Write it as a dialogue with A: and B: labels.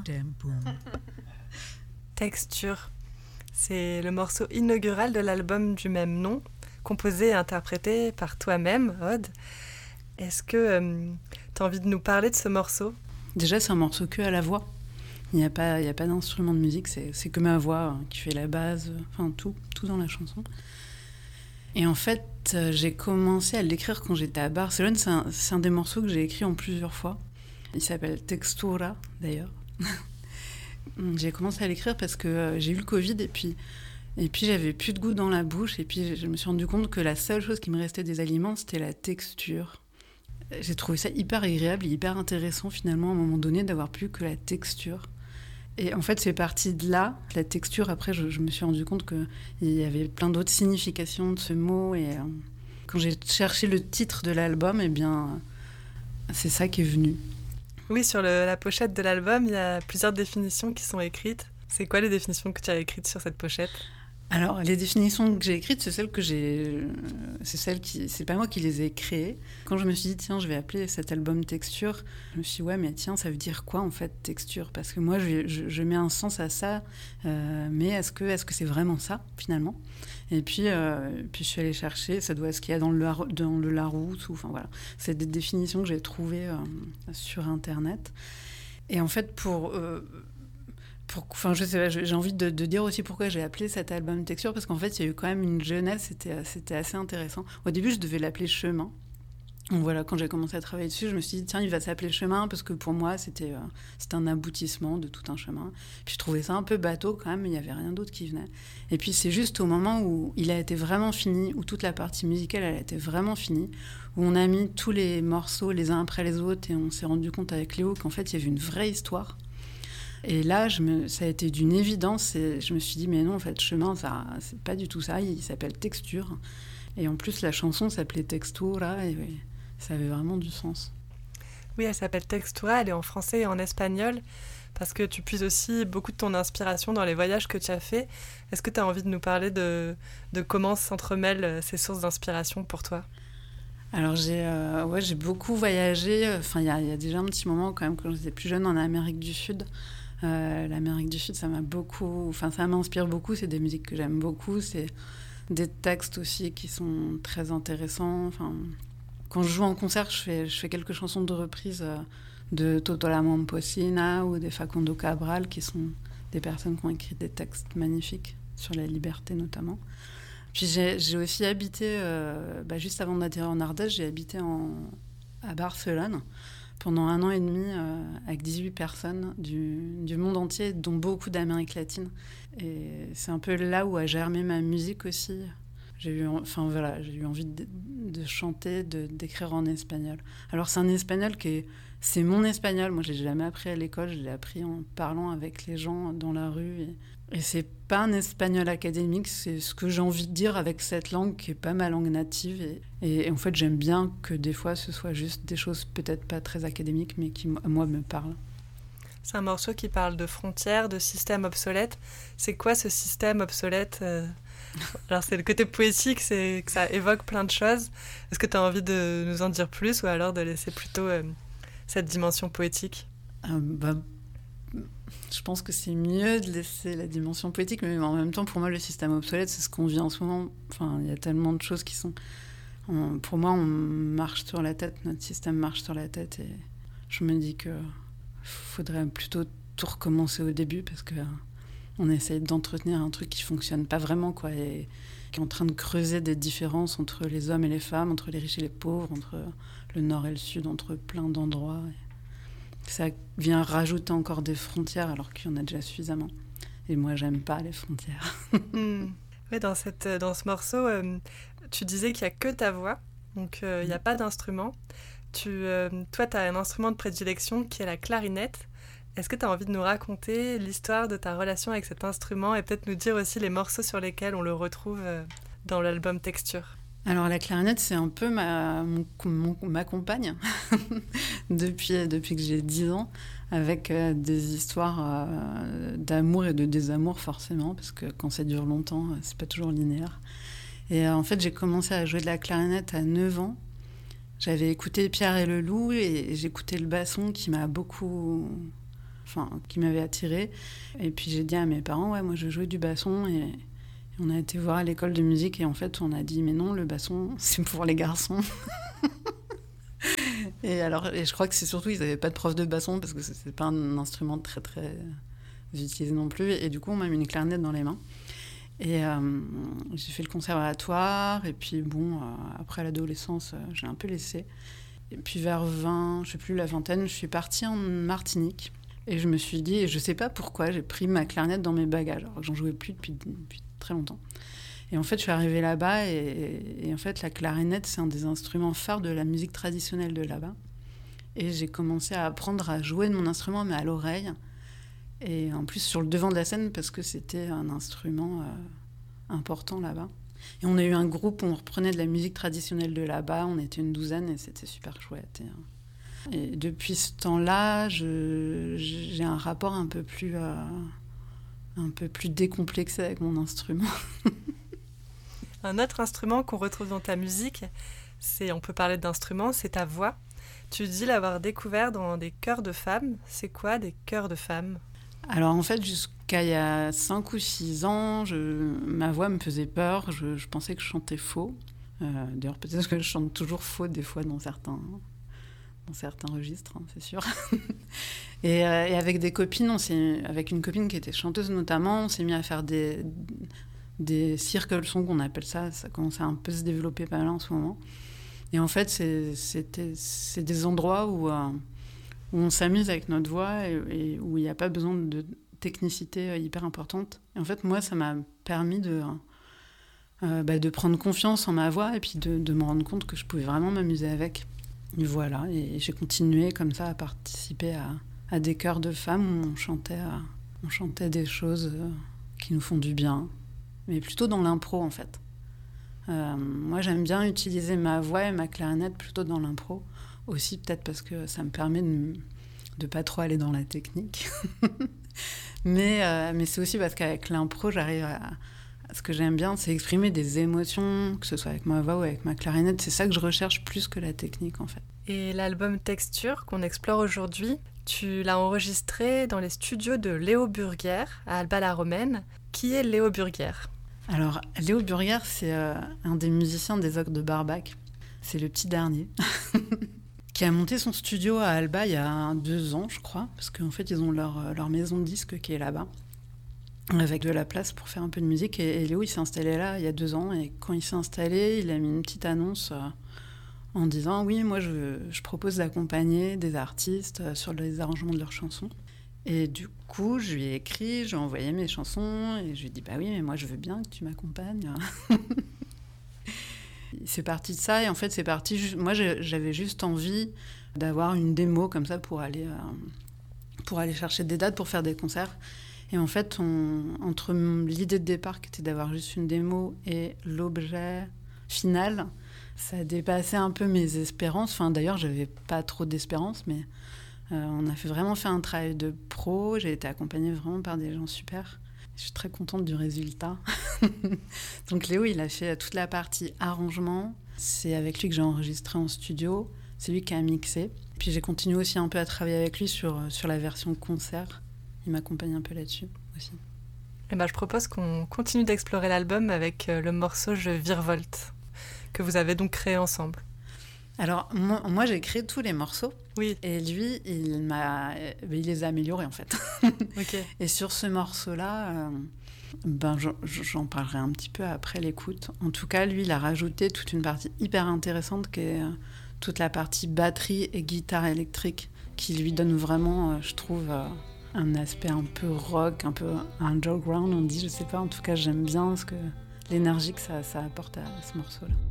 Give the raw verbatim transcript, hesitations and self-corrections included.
A: tempo.
B: Texture, c'est le morceau inaugural de l'album du même nom, composé et interprété par toi-même, Aude. Est-ce que euh, tu as envie de nous parler de ce morceau ?
C: Déjà, c'est un morceau que à la voix. Il n'y a pas, il n'y a pas d'instrument de musique, c'est, c'est que ma voix hein, qui fait la base, enfin tout, tout dans la chanson. Et en fait, euh, j'ai commencé à l'écrire quand j'étais à Barcelone. C'est un, c'est un des morceaux que j'ai écrit en plusieurs fois. Il s'appelle Textura, d'ailleurs. J'ai commencé à l'écrire parce que euh, j'ai eu le Covid et puis, et puis j'avais plus de goût dans la bouche. Et puis je me suis rendu compte que la seule chose qui me restait des aliments, c'était la texture. J'ai trouvé ça hyper agréable et hyper intéressant finalement à un moment donné d'avoir plus que la texture. Et en fait, c'est parti de là, la texture. Après, je, je me suis rendu compte qu'il y avait plein d'autres significations de ce mot. Et euh, quand j'ai cherché le titre de l'album, eh bien, c'est ça qui est venu.
B: Oui, sur le, la pochette de l'album, il y a plusieurs définitions qui sont écrites. C'est quoi les définitions que tu as écrites sur cette pochette ?
C: Alors, les définitions que j'ai écrites, c'est celles que j'ai... C'est celles qui... C'est pas moi qui les ai créées. Quand je me suis dit, tiens, je vais appeler cet album Texture, je me suis dit, ouais, mais tiens, ça veut dire quoi, en fait, texture ? Parce que moi, je, je, je mets un sens à ça, euh, mais est-ce que, est-ce que c'est vraiment ça, finalement ? Et puis, euh, puis, je suis allée chercher, ça doit être ce qu'il y a dans le, dans le Larousse, ou... Enfin, voilà. C'est des définitions que j'ai trouvées euh, sur Internet. Et en fait, pour... Euh, Pour, enfin, je sais pas, j'ai envie de, de dire aussi pourquoi j'ai appelé cet album Texture, parce qu'en fait, il y a eu quand même une jeunesse, c'était, c'était assez intéressant. Au début, je devais l'appeler Chemin. Donc voilà, quand j'ai commencé à travailler dessus, je me suis dit, tiens, il va s'appeler Chemin, parce que pour moi, c'était, euh, c'était un aboutissement de tout un chemin. Puis je trouvais ça un peu bateau quand même, mais il n'y avait rien d'autre qui venait. Et puis c'est juste au moment où il a été vraiment fini, où toute la partie musicale, elle a été vraiment finie, où on a mis tous les morceaux les uns après les autres, et on s'est rendu compte avec Léo qu'en fait, il y avait une vraie histoire. Et là, je me, ça a été d'une évidence. Et je me suis dit, mais non, en fait, Chemin, ça, c'est pas du tout ça. Il s'appelle Texture. Et en plus, la chanson s'appelait Textura. Et oui, ça avait vraiment du sens.
B: Oui, elle s'appelle Textura. Elle est en français et en espagnol. Parce que tu puises aussi beaucoup de ton inspiration dans les voyages que tu as faits. Est-ce que tu as envie de nous parler de, de comment s'entremêlent ces sources d'inspiration pour toi ?
C: Alors, j'ai, euh, ouais, j'ai beaucoup voyagé. Enfin, il y, y a déjà un petit moment, quand même, quand j'étais plus jeune, en Amérique du Sud. Euh, L'Amérique du Sud, ça m'a beaucoup... Enfin, ça m'inspire beaucoup. C'est des musiques que j'aime beaucoup. C'est des textes aussi qui sont très intéressants. Enfin, quand je joue en concert, je fais, je fais quelques chansons de reprise euh, de Toto La Momposina ou des Facundo Cabral, qui sont des personnes qui ont écrit des textes magnifiques sur la liberté, notamment. Puis j'ai, j'ai aussi habité, euh, bah juste avant d'atterrir en Ardèche, j'ai habité en, à Barcelone pendant un an et demi euh, avec dix-huit personnes du, du monde entier, dont beaucoup d'Amérique latine. Et c'est un peu là où a germé ma musique aussi. J'ai eu, enfin, voilà, j'ai eu envie de, de chanter, de, d'écrire en espagnol. Alors c'est un espagnol qui est... C'est mon espagnol. Moi, je ne l'ai jamais appris à l'école. Je l'ai appris en parlant avec les gens dans la rue. Et, et ce n'est pas un espagnol académique. C'est ce que j'ai envie de dire avec cette langue qui n'est pas ma langue native. Et, et, et en fait, j'aime bien que des fois, ce soit juste des choses peut-être pas très académiques, mais qui, moi, me parlent.
B: C'est un morceau qui parle de frontières, de systèmes obsolètes. C'est quoi ce système obsolète ? euh... Alors, c'est le côté poétique, c'est que ça évoque plein de choses. Est-ce que tu as envie de nous en dire plus ou alors de laisser plutôt... Euh... cette dimension poétique ?
C: euh, bah, Je pense que c'est mieux de laisser la dimension poétique, mais en même temps, pour moi, le système obsolète, c'est ce qu'on vit en ce moment. Enfin, il y a tellement de choses qui sont... On, pour moi, on marche sur la tête, notre système marche sur la tête, et je me dis qu'il faudrait plutôt tout recommencer au début, parce qu'on essaye d'entretenir un truc qui ne fonctionne pas vraiment, quoi, et qui est en train de creuser des différences entre les hommes et les femmes, entre les riches et les pauvres, entre le nord et le sud, entre plein d'endroits. Ça vient rajouter encore des frontières alors qu'il y en a déjà suffisamment. Et moi, j'aime pas les frontières.
B: mmh. Ouais, dans, cette, dans ce morceau, euh, tu disais qu'il n'y a que ta voix, donc il euh, n'y a pas d'instrument. Tu, euh, toi, tu as un instrument de prédilection qui est la clarinette. Est-ce que tu as envie de nous raconter l'histoire de ta relation avec cet instrument et peut-être nous dire aussi les morceaux sur lesquels on le retrouve euh, dans l'album Texture ?
C: Alors la clarinette, c'est un peu ma, mon, mon, ma compagne depuis, depuis que j'ai dix ans, avec euh, des histoires euh, d'amour et de désamour forcément, parce que quand ça dure longtemps, c'est pas toujours linéaire. Et euh, en fait, j'ai commencé à jouer de la clarinette à neuf ans. J'avais écouté Pierre et le Loup et, et j'écoutais le basson qui m'a beaucoup enfin, qui m'avait attirée. Et puis j'ai dit à mes parents, ouais, moi je veux jouer du basson. Et, et on a été voir à l'école de musique et en fait on a dit, mais non, le basson, c'est pour les garçons. Et alors, et je crois que c'est surtout, ils n'avaient pas de prof de basson parce que c'est pas un instrument très très utilisé non plus. Et du coup, on m'a mis une clarinette dans les mains. Et euh, j'ai fait le conservatoire. Et puis bon, euh, après l'adolescence, euh, j'ai un peu laissé. Et puis vers vingt, je sais plus, la vingtaine, je suis partie en Martinique. Et je me suis dit, et je sais pas pourquoi, j'ai pris ma clarinette dans mes bagages. Alors que j'en jouais plus depuis, depuis très longtemps. Et en fait, je suis arrivée là-bas et, et en fait, la clarinette, c'est un des instruments phares de la musique traditionnelle de là-bas. Et j'ai commencé à apprendre à jouer de mon instrument, mais à l'oreille. Et en plus, sur le devant de la scène, parce que c'était un instrument euh, important là-bas. Et on a eu un groupe où on reprenait de la musique traditionnelle de là-bas. On était une douzaine et c'était super chouette. Et, et depuis ce temps-là, je, j'ai un rapport un peu plus, euh, un peu plus décomplexé avec mon instrument.
B: Un autre instrument qu'on retrouve dans ta musique, c'est, on peut parler d'instrument, c'est ta voix. Tu dis l'avoir découvert dans des chœurs de femmes. C'est quoi des chœurs de femmes ?
C: Alors en fait, jusqu'à il y a cinq ou six ans, je, ma voix me faisait peur. Je, je pensais que je chantais faux. Euh, d'ailleurs, peut-être que je chante toujours faux des fois dans certains, dans certains registres, hein, c'est sûr. et, euh, et avec des copines, on s'est, avec une copine qui était chanteuse notamment, on s'est mis à faire des... des circle songs, qu'on appelle ça, ça commence à un peu se développer pas mal en ce moment. Et en fait, c'est, c'était, c'est des endroits où, euh, où on s'amuse avec notre voix et, et où il n'y a pas besoin de technicité hyper importante. Et en fait, moi, ça m'a permis de, euh, bah, de prendre confiance en ma voix et puis de, de me rendre compte que je pouvais vraiment m'amuser avec. Et voilà, et j'ai continué comme ça à participer à, à des chœurs de femmes où on chantait, à, on chantait des choses qui nous font du bien. Mais plutôt dans l'impro, en fait. Euh, moi, j'aime bien utiliser ma voix et ma clarinette plutôt dans l'impro. Aussi, peut-être parce que ça me permet de ne pas trop aller dans la technique. mais, euh, mais c'est aussi parce qu'avec l'impro, j'arrive à... Ce que j'aime bien, c'est exprimer des émotions, que ce soit avec ma voix ou avec ma clarinette. C'est ça que je recherche plus que la technique, en fait.
B: Et l'album Texture, qu'on explore aujourd'hui, tu l'as enregistré dans les studios de Léo Burguière, à Alba-la-Romaine. Qui est Léo Burguière ?
C: Alors, Léo Burguière, c'est euh, un des musiciens des Ogres de Barbac. C'est le petit dernier. qui a monté son studio à Alba il y a deux ans, je crois. Parce qu'en fait, ils ont leur, leur maison de disques qui est là-bas. Avec de la place pour faire un peu de musique. Et, et Léo, il s'est installé là il y a deux ans. Et quand il s'est installé, il a mis une petite annonce euh, en disant « Oui, moi, je, je propose d'accompagner des artistes euh, sur les arrangements de leurs chansons. » Et du coup, je lui ai écrit, j'ai envoyé mes chansons et je lui ai dit « Bah oui, mais moi, je veux bien que tu m'accompagnes. » C'est parti de ça. Et en fait, c'est parti... Moi, j'avais juste envie d'avoir une démo comme ça pour aller, euh, pour aller chercher des dates, pour faire des concerts. Et en fait, on, entre l'idée de départ qui était d'avoir juste une démo et l'objet final, ça a dépassé un peu mes espérances. Enfin, d'ailleurs, j'avais pas trop d'espérances, mais euh, on a fait, vraiment fait un travail de pro. J'ai été accompagnée vraiment par des gens super. Je suis très contente du résultat. Donc Léo, il a fait toute la partie arrangement. C'est avec lui que j'ai enregistré en studio. C'est lui qui a mixé. Puis j'ai continué aussi un peu à travailler avec lui sur, sur la version concert. Il m'accompagne un peu là-dessus aussi.
B: Et ben, je propose qu'on continue d'explorer l'album avec le morceau « Je virevolte » que vous avez donc créé ensemble.
C: Alors, moi, moi j'ai créé tous les morceaux.
B: Oui.
C: Et lui, il, m'a, il les a améliorés, en fait.
B: Okay.
C: Et sur ce morceau-là, euh, ben, j'en, j'en parlerai un petit peu après l'écoute. En tout cas, lui, il a rajouté toute une partie hyper intéressante qui est euh, toute la partie batterie et guitare électrique qui lui donne vraiment, euh, je trouve... Euh, un aspect un peu rock, un peu underground, on dit, je sais pas. En tout cas, j'aime bien ce que, l'énergie que ça, ça apporte à, à ce morceau-là.